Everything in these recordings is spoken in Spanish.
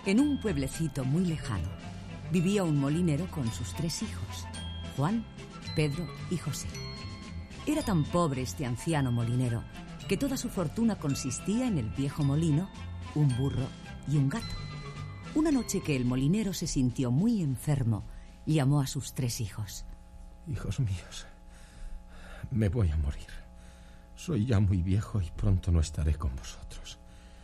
En un pueblecito muy lejano vivía un molinero con sus 3 hijos, Juan, Pedro y José. Era tan pobre este anciano molinero que toda su fortuna consistía en el viejo molino, un burro y un gato. Una noche que el molinero se sintió muy enfermo, llamó a sus 3 hijos. Hijos míos, me voy a morir. Soy ya muy viejo y pronto no estaré con vosotros.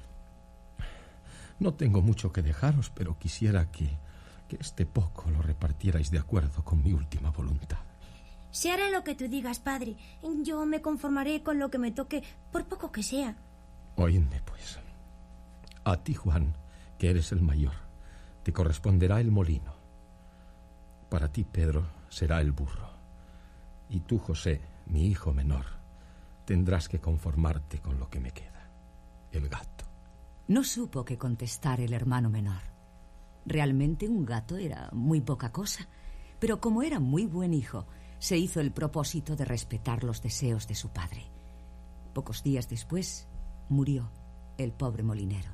No tengo mucho que dejaros, pero quisiera que este poco lo repartierais de acuerdo con mi última voluntad. Se hará lo que tú digas, padre. Yo me conformaré con lo que me toque, por poco que sea. Oídme, pues. A ti, Juan, que eres el mayor, te corresponderá el molino. Para ti, Pedro, será el burro. Y tú, José, mi hijo menor, tendrás que conformarte con lo que me queda, el gato. No supo qué contestar el hermano menor. Realmente un gato era muy poca cosa, pero como era muy buen hijo, se hizo el propósito de respetar los deseos de su padre. Pocos días después murió el pobre molinero.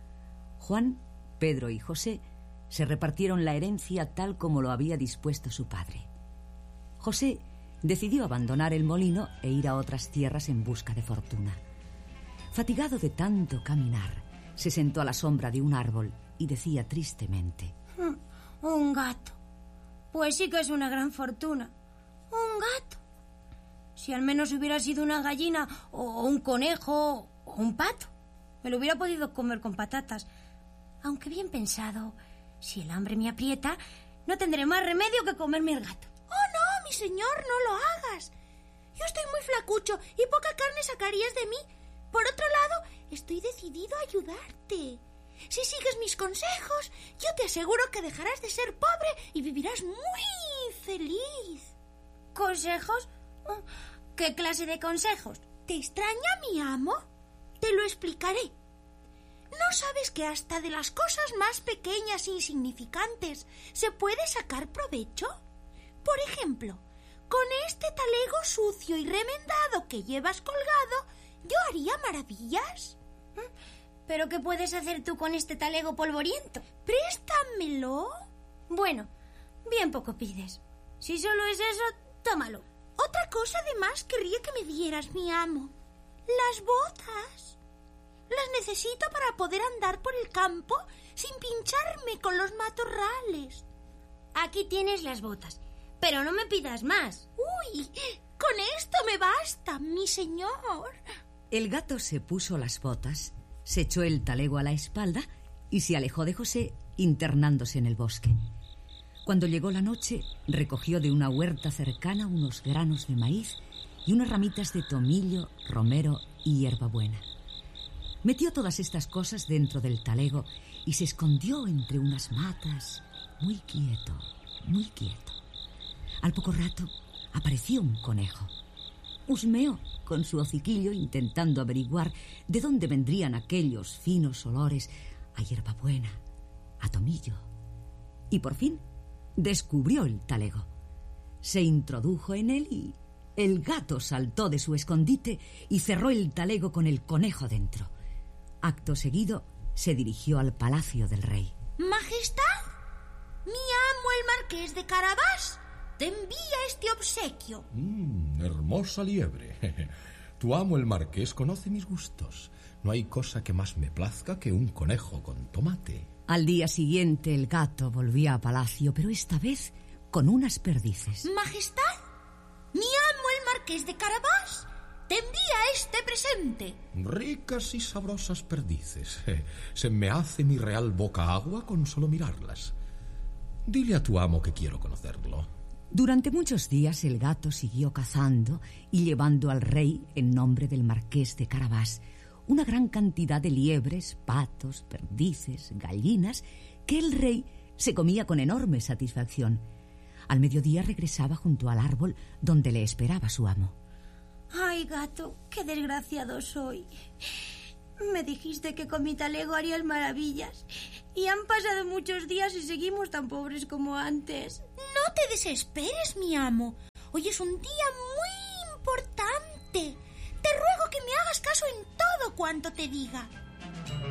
Juan, Pedro y José se repartieron la herencia tal como lo había dispuesto su padre. José decidió abandonar el molino e ir a otras tierras en busca de fortuna. Fatigado de tanto caminar, se sentó a la sombra de un árbol y decía tristemente: Un gato. Pues sí que es una gran fortuna. Un gato. Si al menos hubiera sido una gallina o un conejo o un pato, me lo hubiera podido comer con patatas. Aunque bien pensado, si el hambre me aprieta, no tendré más remedio que comerme el gato. ¡Oh, no, mi señor, no lo hagas! Yo estoy muy flacucho y poca carne sacarías de mí. Por otro lado, estoy decidido a ayudarte. Si sigues mis consejos, yo te aseguro que dejarás de ser pobre y vivirás muy feliz. ¿Consejos? ¿Qué clase de consejos? ¿Te extraña mi amo? Te lo explicaré. ¿No sabes que hasta de las cosas más pequeñas e insignificantes se puede sacar provecho? Por ejemplo, con este talego sucio y remendado que llevas colgado, yo haría maravillas. ¿Pero qué puedes hacer tú con este talego polvoriento? ¡Préstamelo! Bueno, bien poco pides. Si solo es eso, tómalo. Otra cosa además querría que me dieras, mi amo. Las botas. Las necesito para poder andar por el campo sin pincharme con los matorrales. Aquí tienes las botas, pero no me pidas más. ¡Uy! Con esto me basta, mi señor. El gato se puso las botas, se echó el talego a la espalda y se alejó de José, internándose en el bosque. Cuando llegó la noche, recogió de una huerta cercana unos granos de maíz y unas ramitas de tomillo, romero y hierbabuena. Metió todas estas cosas dentro del talego y se escondió entre unas matas, muy quieto, muy quieto. Al poco rato apareció un conejo. Husmeó con su hociquillo intentando averiguar de dónde vendrían aquellos finos olores a hierbabuena, a tomillo. Y por fin descubrió el talego. Se introdujo en él y el gato saltó de su escondite y cerró el talego con el conejo dentro. Acto seguido se dirigió al palacio del rey. Majestad, mi amo el marqués de Carabás te envía este obsequio. Hermosa liebre. Tu amo el marqués conoce mis gustos. No hay cosa que más me plazca que un conejo con tomate. Al día siguiente el gato volvió a palacio, pero esta vez con unas perdices. Majestad, mi amo el marqués de Carabás te envía este presente. Ricas y sabrosas perdices. Se me hace mi real boca agua con solo mirarlas. Dile a tu amo que quiero conocerlo. Durante muchos días el gato siguió cazando y llevando al rey, en nombre del marqués de Carabás, una gran cantidad de liebres, patos, perdices, gallinas, que el rey se comía con enorme satisfacción. Al mediodía regresaba junto al árbol donde le esperaba su amo. Ay, gato, qué desgraciado soy. Me dijiste que con mi talego harías maravillas. Y han pasado muchos días y seguimos tan pobres como antes. No te desesperes, mi amo. Hoy es un día muy importante. Te ruego que me hagas caso en todo cuanto te diga.